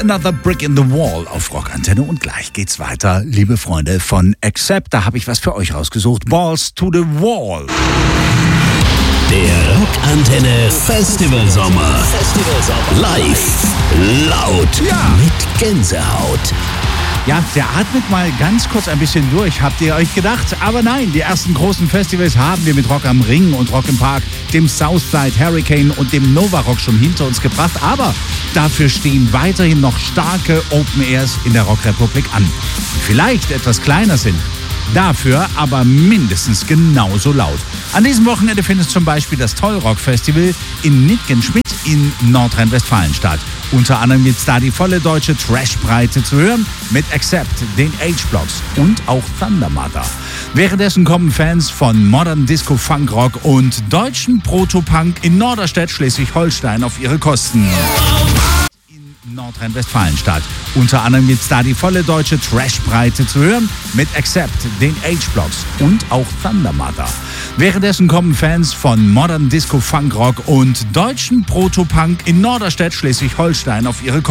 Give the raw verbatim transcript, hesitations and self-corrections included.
Another Brick in the Wall auf Rockantenne und gleich geht's weiter, liebe Freunde von Accept. Da habe ich was für euch rausgesucht. Balls to the Wall. Der Rockantenne Festival Sommer. Festival Sommer. Live. Laut. Ja. Mit Gänsehaut. Ja, der atmet mal ganz kurz ein bisschen durch, habt ihr euch gedacht? Aber nein, die ersten großen Festivals haben wir mit Rock am Ring und Rock im Park, dem Southside Hurricane und dem Nova Rock schon hinter uns gebracht. Aber dafür stehen weiterhin noch starke Open Airs in der Rockrepublik an. Die vielleicht etwas kleiner sind. Dafür aber mindestens genauso laut. An diesem Wochenende findet zum Beispiel das Tollrock-Festival in Nitgen-Schmidt in Nordrhein-Westfalen statt. Unter anderem gibt's da die volle deutsche Trashbreite zu hören mit Accept, den H-Blocks und auch Thunder Mother. Währenddessen kommen Fans von Modern Disco Funk Rock und deutschen Proto-Punk in Norderstedt, Schleswig-Holstein auf ihre Kosten. Nordrhein-Westfalen statt. Unter anderem gibt's da die volle deutsche Trashbreite zu hören mit Accept, den H-Blocks und auch Thunder Mother. Währenddessen kommen Fans von Modern Disco Funk Rock und deutschen Proto-Punk in Norderstedt, Schleswig-Holstein auf ihre